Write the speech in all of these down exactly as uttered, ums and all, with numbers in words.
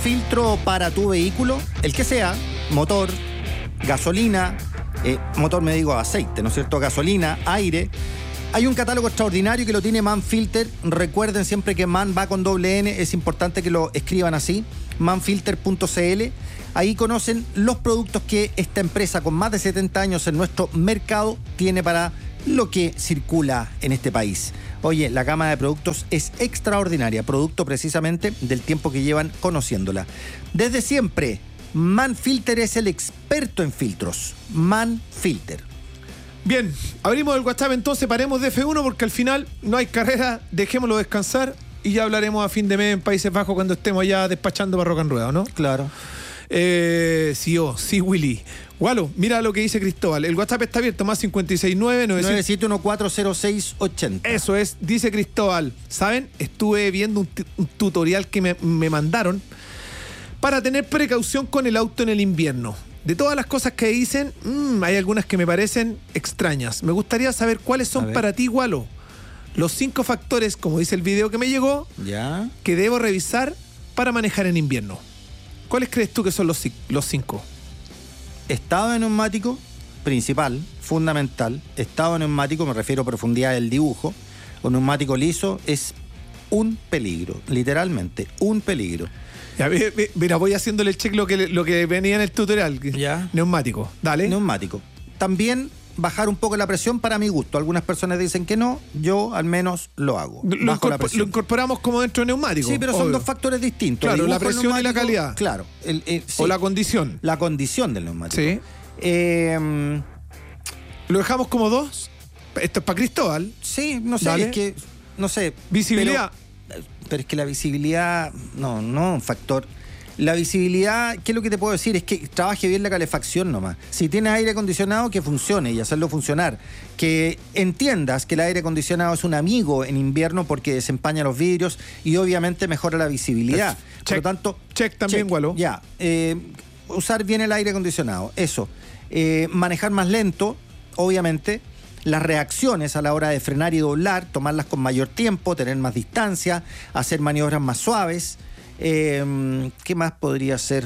filtro para tu vehículo, el que sea, motor, gasolina, eh, motor me digo aceite, ¿no es cierto? Gasolina, aire. Hay un catálogo extraordinario que lo tiene Manfilter. Recuerden siempre que Man va con doble N, es importante que lo escriban así, manfilter punto c l. Ahí conocen los productos que esta empresa con más de setenta años en nuestro mercado tiene para lo que circula en este país. Oye, la gama de productos es extraordinaria, producto precisamente del tiempo que llevan conociéndola. Desde siempre, Manfilter es el experto en filtros. Manfilter. Bien, abrimos el WhatsApp entonces, paremos de F uno porque al final no hay carrera, dejémoslo descansar y ya hablaremos a fin de mes en Países Bajos cuando estemos ya despachando para Rock and Rueda, ¿no? Claro. Eh, sí, oh, sí, Willy. Walo, mira lo que dice Cristóbal. El WhatsApp está abierto, más cinco seis nueve nueve siete uno cuatro cero seis ocho cero. Eso es, dice Cristóbal. ¿Saben? Estuve viendo un, t- un tutorial que me, me mandaron para tener precaución con el auto en el invierno. De todas las cosas que dicen, mmm, hay algunas que me parecen extrañas. Me gustaría saber cuáles son para ti, Walo, los cinco factores, como dice el video que me llegó, ya, que debo revisar para manejar en invierno. ¿Cuáles crees tú que son los, los cinco? Estado de neumático, principal, fundamental. Estado de neumático, me refiero a profundidad del dibujo. Un neumático liso es un peligro, literalmente, un peligro. Ya, mira, voy haciéndole el check lo que, lo que venía en el tutorial. Ya. Neumático, dale. Neumático. También bajar un poco la presión para mi gusto. Algunas personas dicen que no, yo al menos lo hago. Lo, incorpor, lo incorporamos como dentro de neumático. Sí, pero son obvio. Dos factores distintos. Claro, la presión y la calidad. Claro. El, el, sí, o la condición. La condición del neumático. Sí. Eh, ¿Lo dejamos como dos? Esto es para Cristóbal. Sí, no sé, Dale. es que, no sé. Visibilidad. Pero, pero es que la visibilidad, no, no un factor. La visibilidad, ¿qué es lo que te puedo decir? Es que trabaje bien la calefacción nomás. Si tienes aire acondicionado, que funcione y hacerlo funcionar. Que entiendas que el aire acondicionado es un amigo en invierno porque desempaña los vidrios y obviamente mejora la visibilidad. Check, Por lo tanto, check también, Gualo. Ya, eh, usar bien el aire acondicionado, eso. Eh, manejar más lento, obviamente. Las reacciones a la hora de frenar y doblar, tomarlas con mayor tiempo, tener más distancia, hacer maniobras más suaves. Eh, ¿Qué más podría ser?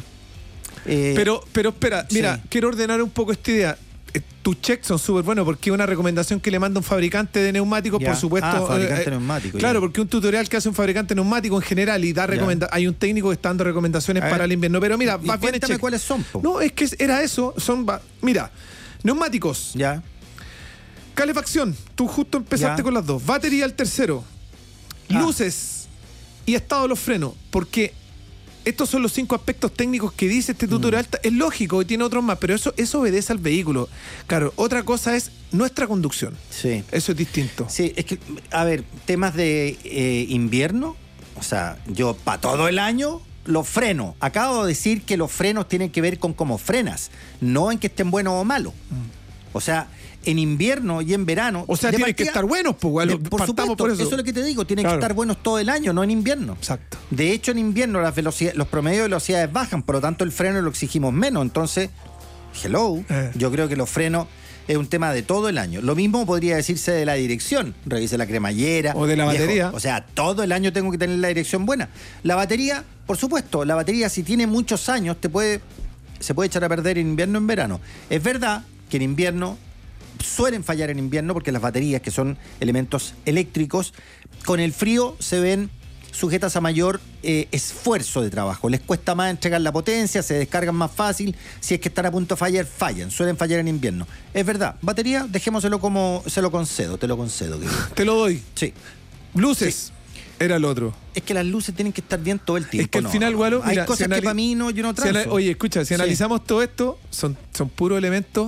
Eh, pero, pero espera, mira, sí. quiero ordenar un poco esta idea. Eh, tus checks son súper buenos porque es una recomendación que le manda un fabricante de neumáticos, ya. por supuesto. Ah, fabricante eh, neumático. Claro, ya. porque un tutorial que hace un fabricante neumático en general y da recomendaciones. Hay un técnico que está dando recomendaciones para el invierno. Pero mira, y más bien cuéntame cuáles son, po. No, es que era eso. Son, mira, neumáticos. Ya. Calefacción, tú justo empezaste ya. con las dos. Batería el tercero. Ah. Luces y estado de los frenos. Porque estos son los cinco aspectos técnicos que dice este tutorial. Mm. Es lógico y tiene otros más, pero eso, eso obedece al vehículo. Claro, otra cosa es nuestra conducción. Sí. Eso es distinto. Sí, es que, a ver, temas de eh, invierno, o sea, yo para todo el año los frenos. Acabo de decir que los frenos tienen que ver con cómo frenas, no en que estén buenos o malos. Mm. O sea, en invierno y en verano. O sea, tienen partida, que estar buenos, pues, bueno, de, por supuesto, por eso. eso es lo que te digo, tienen claro. que estar buenos todo el año, no en invierno. Exacto. De hecho, en invierno las velocidades, los promedios de velocidades bajan, por lo tanto el freno lo exigimos menos. Entonces, hello, eh. yo creo que los frenos es un tema de todo el año. Lo mismo podría decirse de la dirección. Revise la cremallera. O de la viejo. batería. O sea, todo el año tengo que tener la dirección buena. La batería, por supuesto, la batería si tiene muchos años te puede, se puede echar a perder en invierno en verano. Es verdad que en invierno suelen fallar en invierno porque las baterías, que son elementos eléctricos, con el frío se ven sujetas a mayor eh, esfuerzo de trabajo. Les cuesta más entregar la potencia, se descargan más fácil. Si es que están a punto de fallar, fallan. Suelen fallar en invierno. Es verdad. Batería, dejémoselo como se lo concedo, te lo concedo. Querido. Te lo doy. Sí. Luces. Sí. Era el otro. Es que las luces tienen que estar bien todo el tiempo. Es que al no, final, Gualo, hay mira, cosas si que para mí no, yo no transo. Si oye, escucha, si sí. analizamos todo esto, son, son puros elementos,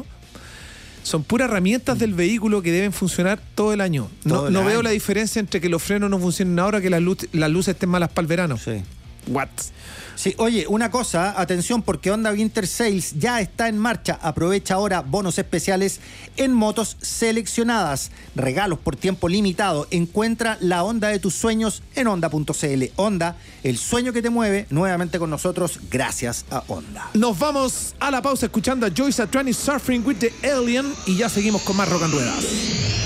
son puras herramientas del vehículo que deben funcionar todo el año. No, todo el no año. veo la diferencia entre que los frenos no funcionen ahora que las, luz, las luces estén malas para el verano. Sí. What? Sí, oye, una cosa, atención, porque Honda Winter Sales ya está en marcha. Aprovecha ahora bonos especiales en motos seleccionadas. Regalos por tiempo limitado. Encuentra la Honda de tus sueños en honda punto c l. Honda, el sueño que te mueve, nuevamente con nosotros, gracias a Honda. Nos vamos a la pausa escuchando a Joyce Satriani, Surfing with the Alien, y ya seguimos con más Rock and Ruedas.